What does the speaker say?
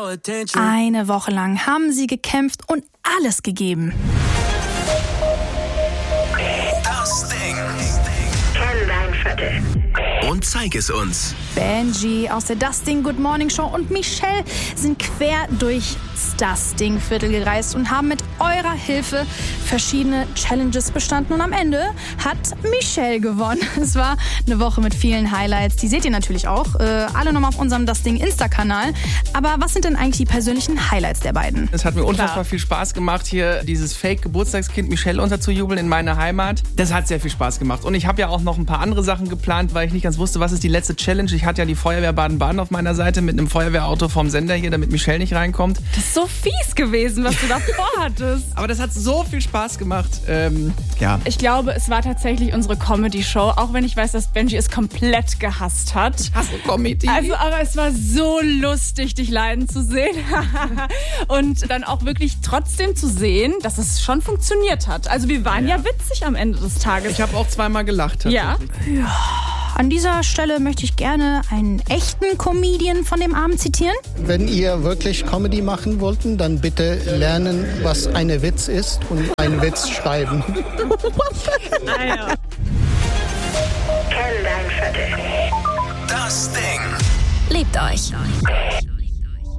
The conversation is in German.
Eine Woche lang haben sie gekämpft und alles gegeben. Das Ding. Kenn dein Viertel. Und zeig es uns. Benji aus der Das Ding Good Morning Show und Michelle sind quer durchs Das Ding Viertel gereist und haben mit eurer Hilfe verschiedene Challenges bestanden. Und am Ende hat Michelle gewonnen. Es war eine Woche mit vielen Highlights. Die seht ihr natürlich auch. Alle nochmal auf unserem Das Ding Insta-Kanal. Aber was sind denn eigentlich die persönlichen Highlights der beiden? Es hat mir unfassbar viel Spaß gemacht, hier dieses Fake-Geburtstagskind Michelle unterzujubeln in meiner Heimat. Das hat sehr viel Spaß gemacht. Und ich habe ja auch noch ein paar andere Sachen geplant, weil ich nicht ganz wusste, was ist die letzte Challenge. Ich hatte ja die Feuerwehr Baden-Baden auf meiner Seite mit einem Feuerwehrauto vom Sender hier, damit Michelle nicht reinkommt. Das ist so fies gewesen, was du davor hattest. Aber das hat so viel Spaß gemacht. Ja. Ich glaube, es war tatsächlich unsere Comedy-Show, auch wenn ich weiß, dass Benji es komplett gehasst hat. Hast du Comedy? Also, aber es war so lustig, dich leiden zu sehen. Und dann auch wirklich trotzdem zu sehen, dass es schon funktioniert hat. Also wir waren ja witzig am Ende des Tages. Ich habe auch zweimal gelacht. Ja. An dieser Stelle möchte ich gerne einen echten Comedian von dem Abend zitieren. Wenn ihr wirklich Comedy machen wollten, dann bitte lernen, was eine Witz ist und einen Witz schreiben. Kenn dein Viertel. Das Ding. Liebt euch.